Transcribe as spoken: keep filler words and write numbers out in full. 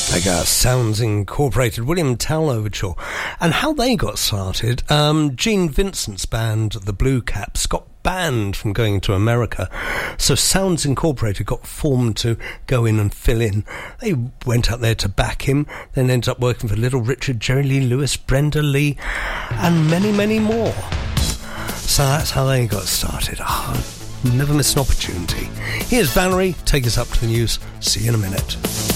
They got Sounds Incorporated, William Tell Overture. And how they got started, um, Gene Vincent's band, the Blue Caps, got banned from going to America. So Sounds Incorporated got formed to go in and fill in. They went out there to back him, then ended up working for Little Richard, Jerry Lee Lewis, Brenda Lee, and many, many more. So that's how they got started. Oh, never miss an opportunity. Here's Valerie. Take us up to the news. See you in a minute.